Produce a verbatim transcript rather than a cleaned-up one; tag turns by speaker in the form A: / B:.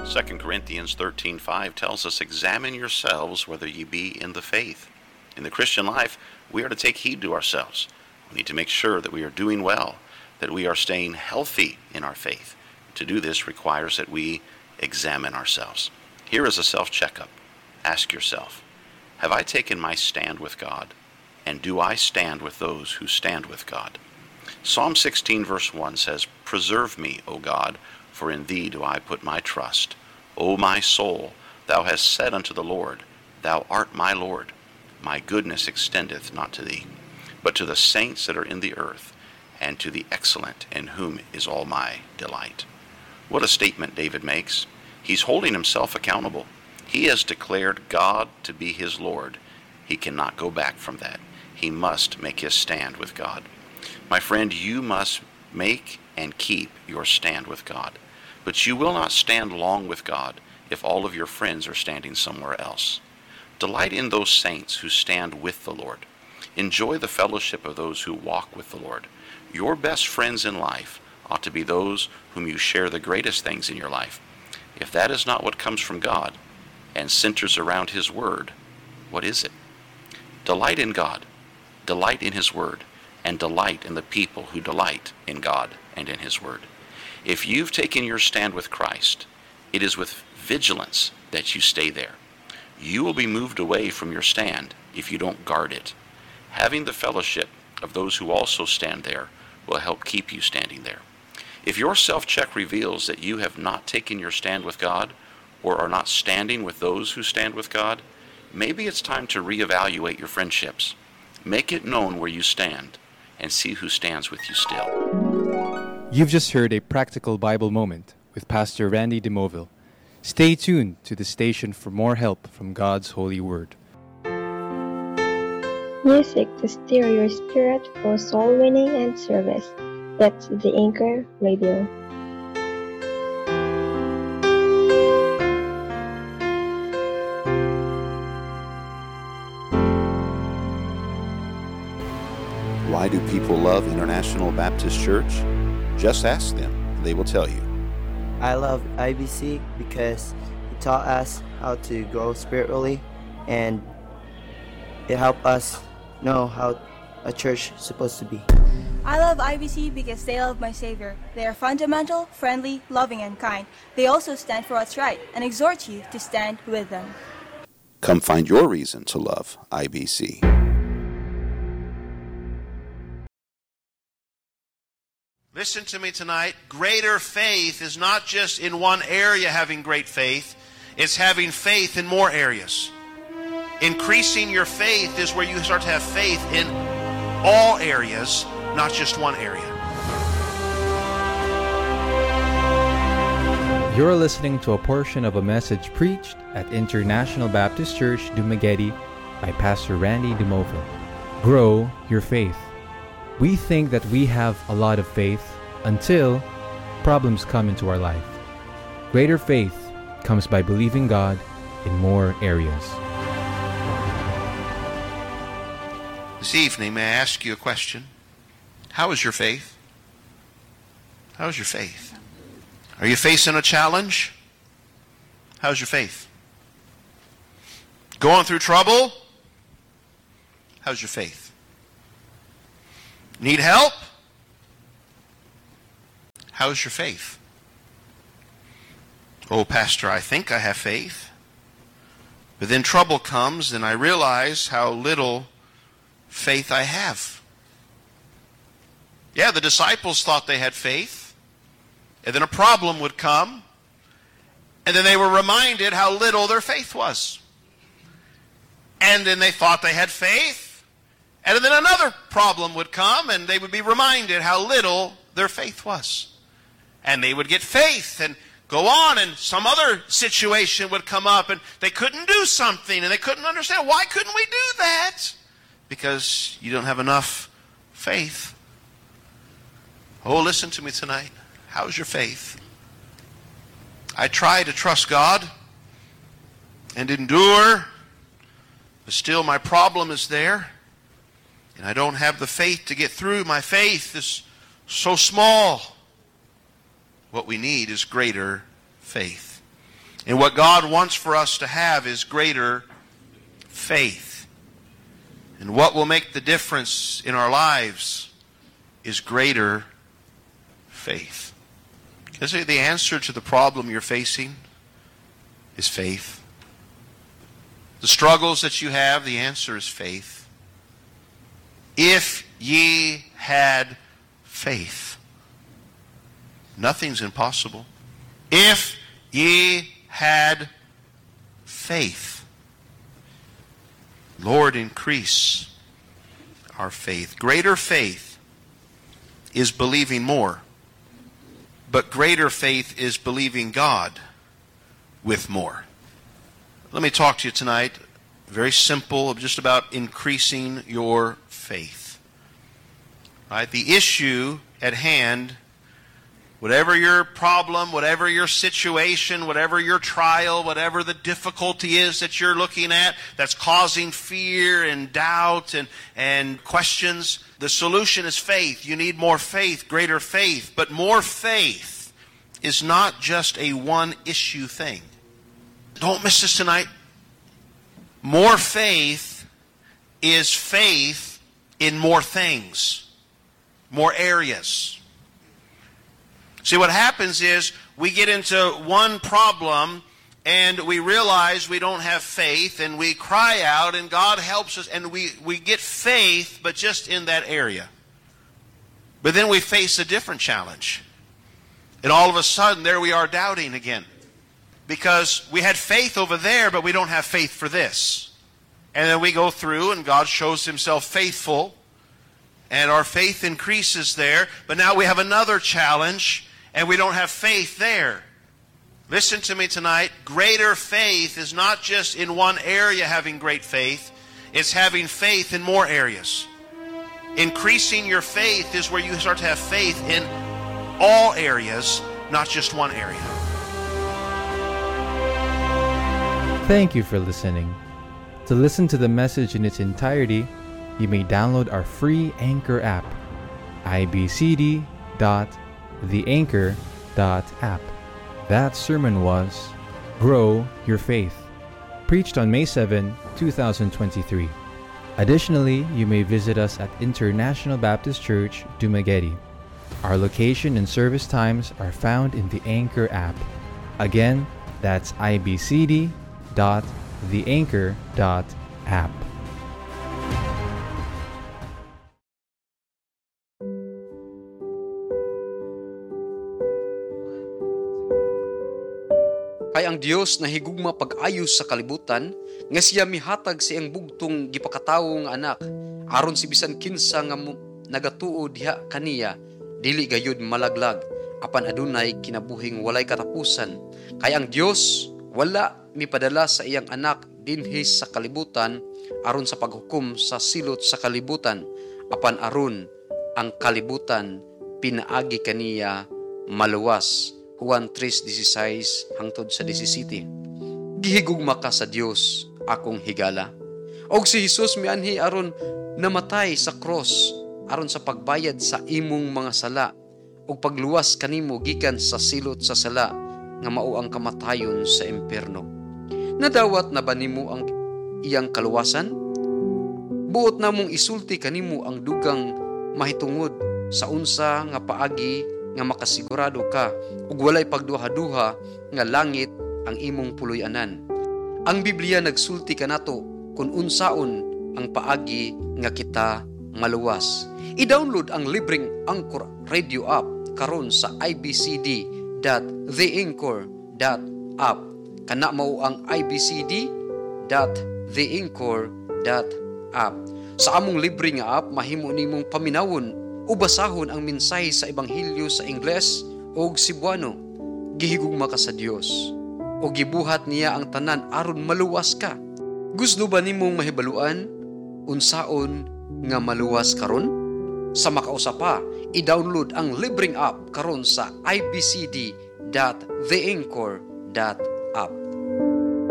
A: Second Corinthians thirteen five tells us, "Examine yourselves whether ye be in the faith." In the Christian life, we are to take heed to ourselves. We need to make sure that we are doing well, that we are staying healthy in our faith. To do this requires that we examine ourselves. Here is a self-checkup. Ask yourself, have I taken my stand with God? And do I stand with those who stand with God? Psalm sixteen verse one says, "Preserve me, O God, for in thee do I put my trust. O my soul, thou hast said unto the Lord, thou art my Lord. My goodness extendeth not to thee, but to the saints that are in the earth, and to the excellent, in whom is all my delight." What a statement David makes. He's holding himself accountable. He has declared God to be his Lord. He cannot go back from that. He must make his stand with God. My friend, you must make and keep your stand with God. But you will not stand long with God if all of your friends are standing somewhere else. Delight in those saints who stand with the Lord. Enjoy the fellowship of those who walk with the Lord. Your best friends in life ought to be those whom you share the greatest things in your life. If that is not what comes from God and centers around his word, what is it? Delight in God, delight in his word, and delight in the people who delight in God and in his word. If you've taken your stand with Christ, it is with vigilance that you stay there. You will be moved away from your stand if you don't guard it. Having the fellowship of those who also stand there will help keep you standing there. If your self-check reveals that you have not taken your stand with God or are not standing with those who stand with God, maybe it's time to reevaluate your friendships. Make it known where you stand and see who stands with you still.
B: You've just heard a practical Bible moment with Pastor Randy DeMoville. Stay tuned to the station for more help from God's holy word.
C: Music to stir your spirit for soul winning and service. That's the Anchor Radio.
A: Why do people love International Baptist Church? Just ask them. They will tell you.
D: I love I B C because it taught us how to grow spiritually, and it helped us know how a church is supposed to be.
E: I love I B C because they love my Savior. They are fundamental, friendly, loving, and kind. They also stand for what's right and exhort you to stand with them.
A: Come find your reason to love I B C.
F: Listen to me tonight. Greater faith is not just in one area having great faith. It's having faith in more areas. Increasing your faith is where you start to have faith in all areas, not just one area.
B: You're listening to a portion of a message preached at International Baptist Church, Dumaguete by Pastor Randy DeMoville. Grow your faith. We think that we have a lot of faith until problems come into our life. Greater faith comes by believing God in more areas.
F: This evening, may I ask you a question? How is your faith? How is your faith? Are you facing a challenge? How's your faith? Going through trouble? How's your faith? Need help? How's your faith? Oh, Pastor, I think I have faith. But then trouble comes and I realize how little faith I have. Yeah, the disciples thought they had faith. And then a problem would come. And then they were reminded how little their faith was. And then they thought they had faith. And then another problem would come, and they would be reminded how little their faith was. And they would get faith and go on, and some other situation would come up, and they couldn't do something, and they couldn't understand. Why couldn't we do that? Because you don't have enough faith. Oh, listen to me tonight. How's your faith? I try to trust God and endure, but still my problem is there. And I don't have the faith to get through. My faith is so small. What we need is greater faith. And what God wants for us to have is greater faith. And what will make the difference in our lives is greater faith. You see, the answer to the problem you're facing is faith. The struggles that you have, the answer is faith. If ye had faith, nothing's impossible. If ye had faith, Lord, increase our faith. Greater faith is believing more, but greater faith is believing God with more. Let me talk to you tonight, very simple, just about increasing your faith. Right? The issue at hand, whatever your problem, whatever your situation, whatever your trial, whatever the difficulty is that you're looking at that's causing fear and doubt and, and questions, the solution is faith. You need more faith, greater faith. But more faith is not just a one-issue thing. Don't miss this tonight. More faith is faith in more things, more areas. See, what happens is we get into one problem and we realize we don't have faith and we cry out and God helps us and we, we get faith, but just in that area. But then we face a different challenge. And all of a sudden, there we are doubting again. Because we had faith over there, but we don't have faith for this. And then we go through and God shows Himself faithful. And our faith increases there. But now we have another challenge and we don't have faith there. Listen to me tonight. Greater faith is not just in one area having great faith. It's having faith in more areas. Increasing your faith is where you start to have faith in all areas, not just one area.
B: Thank you for listening. To listen to the message in its entirety, you may download our free Anchor app, i b c d dot the anchor dot app. That sermon was Grow Your Faith, preached on May seventh, twenty twenty-three. Additionally, you may visit us at International Baptist Church, Dumaguete. Our location and service times are found in the Anchor app. Again, that's i b c d dot the anchor dot app.
G: Kay ang Dios na higugma pag-ayos sa kalibutan, nga siya mihatag sa iyang bugtong gipakatawo nga anak, aron si bisan kinsa nga nagatuo diha kaniya, dili gayud malaglag, apan adunay kinabuhing walay katapusan. Kay ang Dios wala mipadala sa iyang anak dinhi sa kalibutan aron sa paghukom sa silot sa kalibutan, apan aron ang kalibutan pinaagi kaniya maluwas. Juan three sixteen hangtod sa seventeen. Gihigugma ka sa Dios, akong higala. Og si Jesus mianhi aron namatay sa cross aron sa pagbayad sa imong mga sala ug pagluwas kanimo gikan sa silot sa sala nga mao ang kamatayon sa impierno. Nadawat na ba nimo ang iyang kaluwasan? Buot namong isulti kanimo ang dugang mahitungod sa unsa nga paagi nga makasigurado ka ug walay pagduha-duha nga langit ang imong puloy-anan. Ang Biblia nagsulti kanato kung unsaon ang paagi nga kita maluwas. I-download ang libreng Anchor Radio app karon sa i b c d dot the anchor dot app. Kana mao ang i b c d dot the anchor dot app. Sa among libre nga app mahimo nimong paminawon o basahon ang mensahe sa Ebanghelyo sa Ingles o Cebuano. Gihigugma ka sa Dios o gibuhat niya ang tanan aron maluwas ka. Gusto ba nimong mahibaluan unsaon nga maluwas karon? Sa makausapa, i-download ang libreng app karon sa i b c d dot the anchor dot